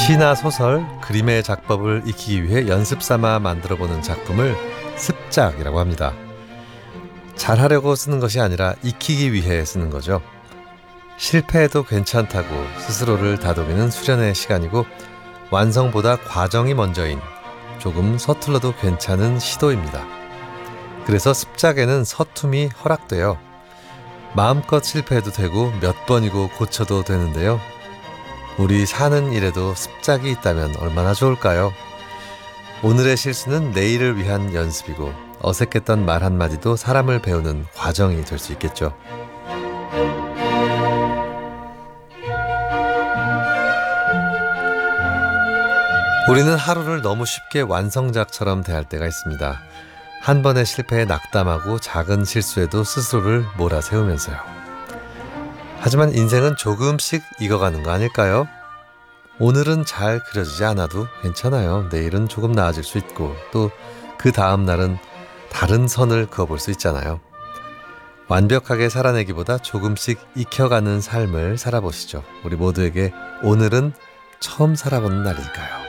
시나 소설, 그림의 작법을 익히기 위해 연습 삼아 만들어보는 작품을 습작이라고 합니다. 잘하려고 쓰는 것이 아니라 익히기 위해 쓰는 거죠. 실패해도 괜찮다고 스스로를 다독이는 수련의 시간이고 완성보다 과정이 먼저인 조금 서툴러도 괜찮은 시도입니다. 그래서 습작에는 서툼이 허락돼요. 마음껏 실패해도 되고 몇 번이고 고쳐도 되는데요. 우리 사는 일에도 습작이 있다면 얼마나 좋을까요? 오늘의 실수는 내일을 위한 연습이고 어색했던 말 한마디도 사람을 배우는 과정이 될 수 있겠죠. 우리는 하루를 너무 쉽게 완성작처럼 대할 때가 있습니다. 한 번의 실패에 낙담하고 작은 실수에도 스스로를 몰아세우면서요. 하지만 인생은 조금씩 익어가는 거 아닐까요? 오늘은 잘 그려지지 않아도 괜찮아요. 내일은 조금 나아질 수 있고 또 그 다음 날은 다른 선을 그어볼 수 있잖아요. 완벽하게 살아내기보다 조금씩 익혀가는 삶을 살아보시죠. 우리 모두에게 오늘은 처음 살아보는 날이니까요.